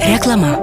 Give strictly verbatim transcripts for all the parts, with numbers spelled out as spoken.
Reklama.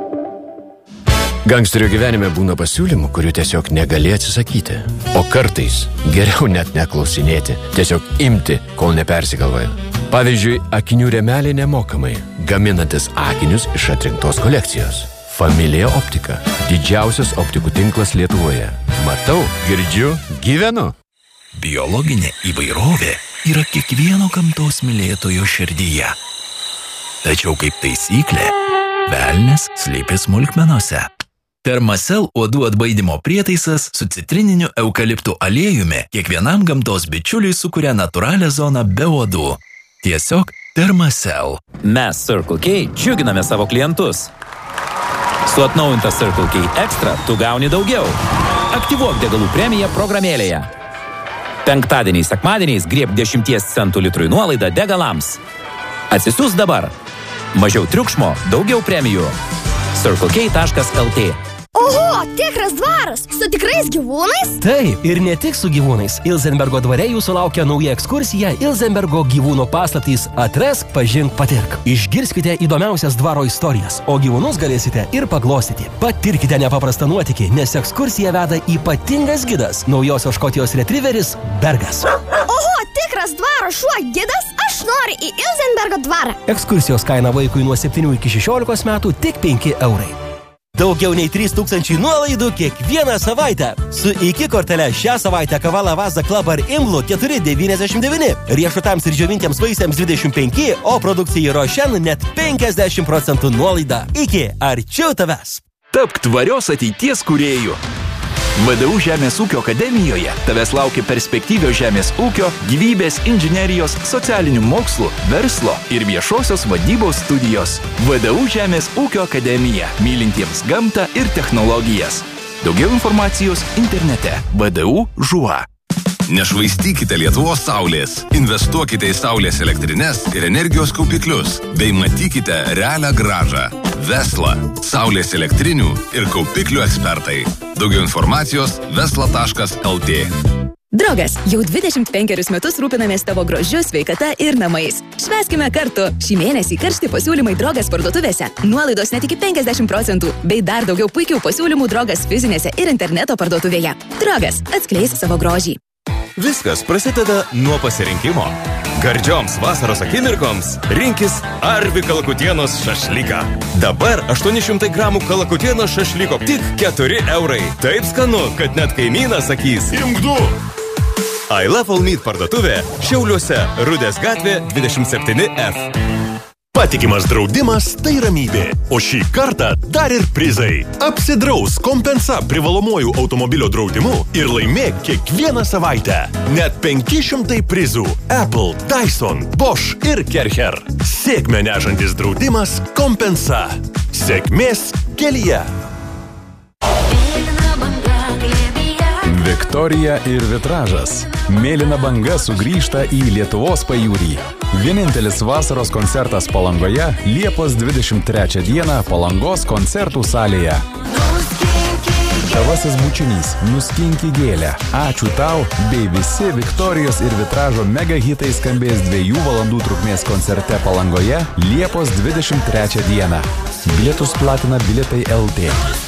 Gangsterio gyvenime būna pasiūlymų, kurių tiesiog negali atsisakyti. O kartais geriau net neklausinėti, tiesiog imti, kol nepersigalvoja. Pavyzdžiui, akinių rėmeliai nemokamai, gaminantis akinius iš atrinktos kolekcijos. Familija Optika. Didžiausias optikų tinklas Lietuvoje. Matau, girdžiu, gyvenu. Biologinė įvairovė yra kiekvieno gamtos mylėtojo širdyje. Tačiau kaip taisyklė, velnias slypi smulkmenose. Thermacell uodų atbaidymo prietaisas su citrininiu eukaliptų aliejumi kiekvienam gamtos bičiuliui sukuria natūralią zoną be uodų. Tiesiog Thermacell. Mes Circle K džiuginame savo klientus. Su atnaujinta Circle K Extra tu gauni daugiau. Aktyvuok degalų premiją programėlėje. Penktadieniais, sekmadieniais grieb dešimties centų litrui nuolaidą degalams. Atsisiųs dabar. Mažiau triukšmo, daugiau premijų. circle k taškas l t. Oho, tikras dvaras, su tikrais gyvūnais? Taip, ir ne tik su gyvūnais. Ilzenbergo dvare jūsų laukia nauja ekskursija Ilzenbergo gyvūnų paslaptys Atrask, pažink, patirk. Išgirskite įdomiausias dvaro istorijas, o gyvūnus galėsite ir paglostyti. Patirkite nepaprastą nuotykį, nes ekskursiją veda ypatingas gidas, naujosios Škotijos retriveris Bergas. Oho, tikras dvaro šuo gidas? Aš noriu į Ilzenbergo dvarą. Ekskursijos kaina vaikui nuo septynių iki šešiolikos metų tik penki eurai. Daugiau nei trys tūkstančiai nuolaidų kiekvieną savaitę. Su iki kortele šią savaitę kava Lavazza Club ar Imlu keturi devyniasdešimt devyni. Riešutams ir džiovintiems vaisiams dvidešimt penki, o produkcijai Rošen net penkiasdešimt procentų nuolaida. Iki, arčiau tavęs. Tapk tvarios ateities kūrėjų. V D U Žemės ūkio akademijoje tavęs laukia perspektyvios žemės ūkio, gyvybės, inžinerijos, socialinių mokslų, verslo ir viešosios vadybos studijos. V D U Žemės ūkio akademija, mylintiems gamtą ir technologijas. Daugiau informacijos internete v d u taškas ž u a. Nešvaistykite Lietuvos saulės, investuokite į saulės elektrines ir energijos kaupiklius, bei matykite realią grąžą. Vesla – saulės elektrinių ir kaupiklių ekspertai. Daugiau informacijos vesla taškas l t. Drogas, jau dvidešimt penkerius metus rūpinamės tavo grožiu, sveikata ir namais. Švęskime kartu. Šį mėnesį karšti pasiūlymai Drogas parduotuvėse. Nuolaidos net iki penkiasdešimt procentų, bei dar daugiau puikių pasiūlymų Drogas fizinėse ir interneto parduotuvėje. Drogas, atskleis savo grožį. Viskas prasideda nuo pasirinkimo. Gardžioms vasaros akimirkoms rinkis Arvi kalakutienos šašlyką. Dabar aštuoni šimtai gramų kalakutienos šašlyko tik keturi eurai. Taip skanu, kad net kaimynas sakys imk du. I Love All Meat parduotuvė Šiauliuose, Rudės gatvė dvidešimt septyni F. Patikimas draudimas – tai ramybė, o šį kartą dar ir prizai. Apsidraus Kompensa privalomuoju automobilio draudimu ir laimėk kiekvieną savaitę. Net penki šimtai prizų – Apple, Dyson, Bosch ir Kercher. Sėkmę nešantis draudimas Kompensa. Sėkmės kelyje. Viktorija ir vitražas. Mėlyna banga sugrįžta į Lietuvos pajūrį. Vienintelis vasaros koncertas Palangoje Liepos dvidešimt trečią dieną Palangos koncertų salėje. Tavasis bučinys Nuskinki gėlę. Ačiū tau bei visi Viktorijos ir vitražo mega hitai skambės dviejų valandų trukmės koncerte Palangoje Liepos dvidešimt trečią dieną. Bilietus platina Bilietai L T.